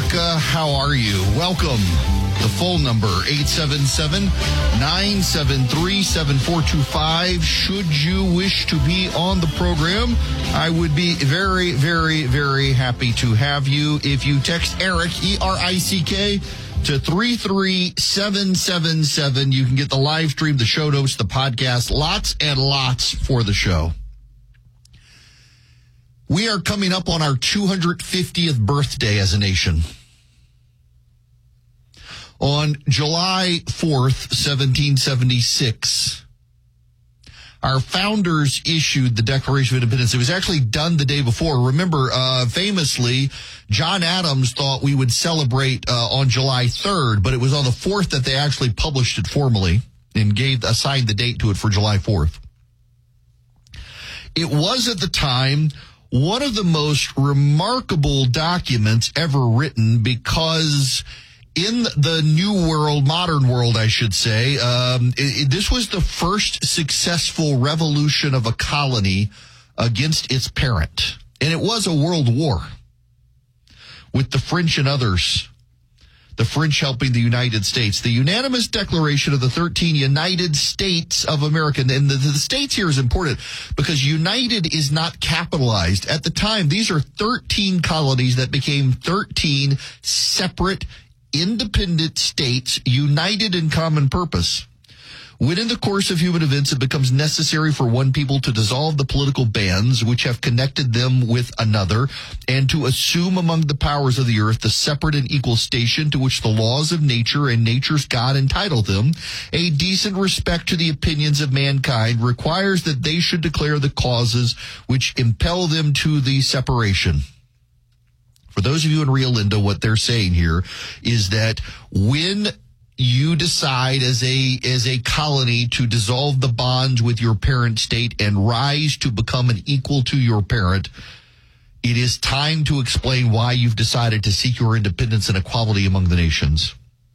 America. How are you? Welcome. The phone number, 877-973-7425. Should you wish to be on the program, I would be very, very, very happy to have you. If you text Eric, E-R-I-C-K, to 33777, you can get the live stream, the show notes, the podcast, lots and lots for the show. We are coming up on our 250th birthday as a nation. On July 4th, 1776, our founders issued the Declaration of Independence. It was actually done the day before. Remember, famously, John Adams thought we would celebrate on July 3rd, but it was on the 4th that they actually published it formally and assigned the date to it for July 4th. It was at the time one of the most remarkable documents ever written because in the new world, modern world, I should say, this was the first successful revolution of a colony against its parent. And it was a world war with the French and others, the French helping the United States. The unanimous declaration of the 13 United States of America. And the states here is important because united is not capitalized. At the time, these are 13 colonies that became 13 separate independent states united in common purpose. When in the course of human events it becomes necessary for one people to dissolve the political bands which have connected them with another and to assume among the powers of the earth the separate and equal station to which the laws of nature and nature's God entitle them, a decent respect to the opinions of mankind requires that they should declare the causes which impel them to the separation. For those of you in Rio Linda, what they're saying here is that when you decide as a colony to dissolve the bonds with your parent state and rise to become an equal to your parent, it is time to explain why you've decided to seek your independence and equality among the nations.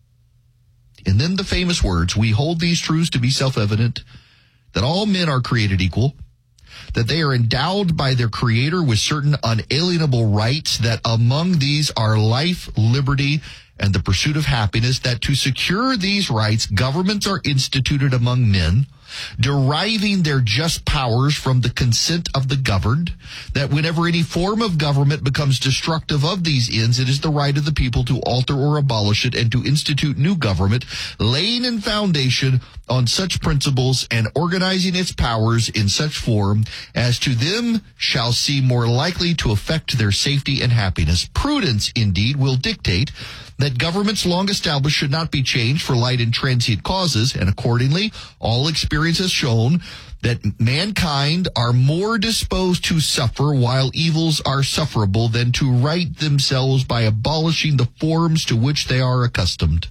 And then the famous words, we hold these truths to be self-evident, that all men are created equal, that they are endowed by their Creator with certain unalienable rights, that among these are life, liberty, and the pursuit of happiness, that to secure these rights, governments are instituted among men, deriving their just powers from the consent of the governed, that whenever any form of government becomes destructive of these ends, it is the right of the people to alter or abolish it and to institute new government, laying in foundation on such principles and organizing its powers in such form as to them shall seem more likely to affect their safety and happiness. Prudence, indeed, will dictate that governments long established should not be changed for light and transient causes, and accordingly, all experience has shown that mankind are more disposed to suffer while evils are sufferable than to right themselves by abolishing the forms to which they are accustomed.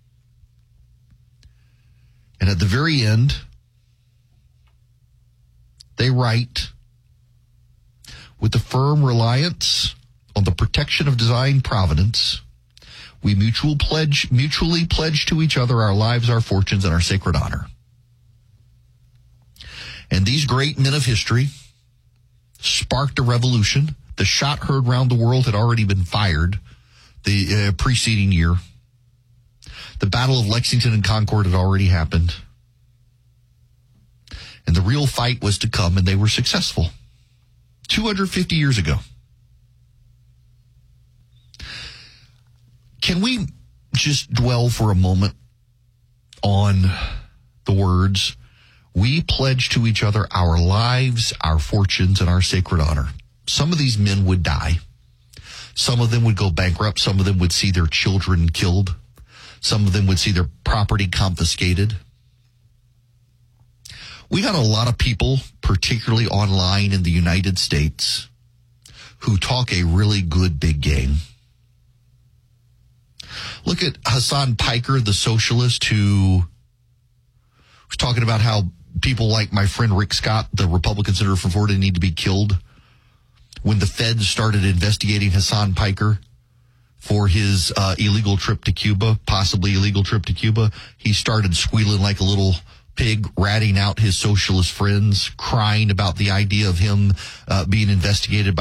And at the very end, they write, with the firm reliance on the protection of divine providence, we mutually pledge to each other our lives, our fortunes, and our sacred honor. And these great men of history sparked a revolution. The shot heard round the world had already been fired the preceding year. The Battle of Lexington and Concord had already happened. And the real fight was to come, and they were successful. 250 years ago. Can we just dwell for a moment on the words, we pledge to each other our lives, our fortunes, and our sacred honor? Some of these men would die. Some of them would go bankrupt. Some of them would see their children killed. Some of them would see their property confiscated. We got a lot of people, particularly online in the United States, who talk a really good big game. Look at Hassan Piker, the socialist, who was talking about how people like my friend Rick Scott, the Republican senator from Florida, need to be killed. When the feds started investigating Hassan Piker for his illegal trip to Cuba, possibly illegal trip to Cuba, he started squealing like a little pig, ratting out his socialist friends, crying about the idea of him being investigated by